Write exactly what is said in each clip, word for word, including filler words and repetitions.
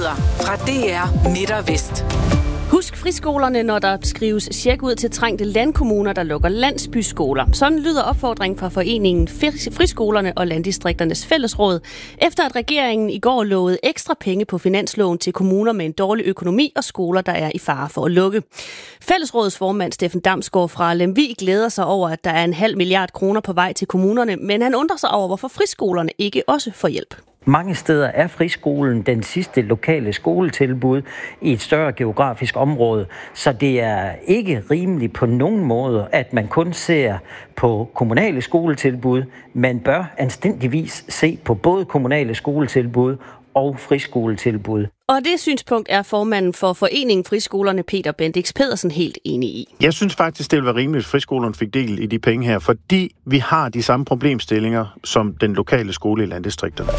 Nyheder fra D R Midt og Vest. Husk friskolerne, når der skrives check ud til trængte landkommuner, der lukker landsbyskoler. Sådan lyder opfordringen fra foreningen Friskolerne og Landdistrikternes Fællesråd, efter at regeringen i går lovede ekstra penge på finansloven til kommuner med en dårlig økonomi og skoler, der er i fare for at lukke. Fællesrådets formand Steffen Damsgaard fra Lemvig glæder sig over, at der er en halv milliard kroner på vej til kommunerne, men han undrer sig over, hvorfor friskolerne ikke også får hjælp. Mange steder er friskolen den sidste lokale skoletilbud i et større geografisk område, så det er ikke rimeligt på nogen måde, at man kun ser på kommunale skoletilbud. Man bør anstændigvis se på både kommunale skoletilbud og friskoletilbud. Og det synspunkt er formanden for Foreningen Friskolerne, Peter Bendix Pedersen, helt enig i. Jeg synes faktisk, det ville være rimeligt, at friskolerne fik del i de penge her, fordi vi har de samme problemstillinger som den lokale skole i landdistrikterne.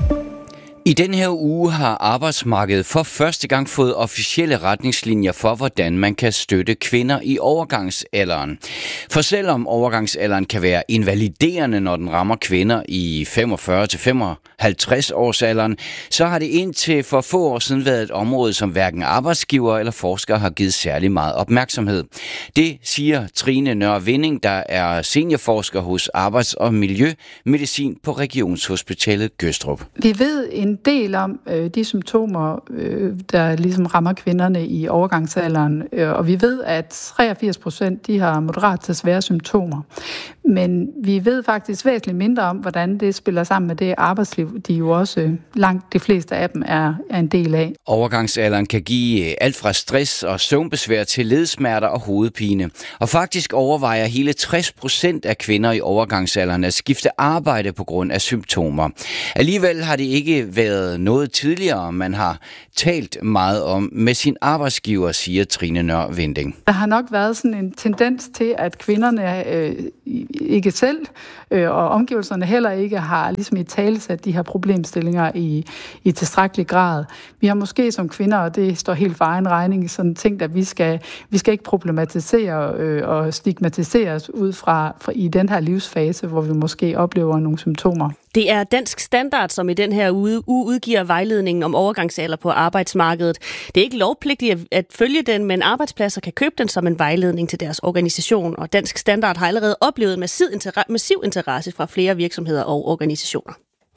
I den her uge har arbejdsmarkedet for første gang fået officielle retningslinjer for, hvordan man kan støtte kvinder i overgangsalderen. For selvom overgangsalderen kan være invaliderende, når den rammer kvinder i femogfyrre til femoghalvtreds årsalderen, så har det indtil for få år siden været et område, som hverken arbejdsgiver eller forskere har givet særlig meget opmærksomhed. Det siger Trine Nørre Vinding, der er seniorforsker hos Arbejds- og Miljømedicin på Regionshospitalet Gødstrup. Vi ved en del om øh, de symptomer, øh, der ligesom rammer kvinderne i overgangsalderen, øh, og vi ved, at treogfirs procent de har moderat til svære symptomer. Men vi ved faktisk væsentligt mindre om, hvordan det spiller sammen med det arbejdsliv, de jo også øh, langt de fleste af dem er, er en del af. Overgangsalderen kan give alt fra stress og søvnbesvær til ledsmerter og hovedpine. Og faktisk overvejer hele tres procent af kvinder i overgangsalderen at skifte arbejde på grund af symptomer. Alligevel har det ikke været noget tidligere, man har talt meget om med sin arbejdsgiver, siger Trine Nørre Vinding. Der har nok været sådan en tendens til, at kvinderne øh, ikke selv øh, og omgivelserne heller ikke har ligesom i talesat de her problemstillinger i, i tilstrækkelig grad. Vi har måske som kvinder, og det står helt for egen regning, sådan tænkt, at vi skal, vi skal ikke problematisere øh, og stigmatiseres ud fra, fra i den her livsfase, hvor vi måske oplever nogle symptomer. Det er Dansk Standard, som i den her uge udgiver vejledningen om overgangsalder på arbejdsmarkedet. Det er ikke lovpligtigt at følge den, men arbejdspladser kan købe den som en vejledning til deres organisation, og Dansk Standard har allerede oplevet massiv interesse, massiv interesse fra flere virksomheder og organisationer.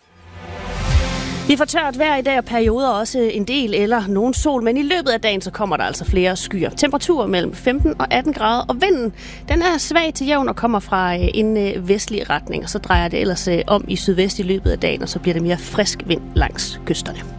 Vi får tørt vejr i dag og perioder også en del eller nogen sol, men i løbet af dagen så kommer der altså flere skyer. Temperaturer mellem femten og atten grader, og vinden den er svag til jævn og kommer fra en vestlig retning, og så drejer det ellers om i sydvest i løbet af dagen, og så bliver det mere frisk vind langs kysterne.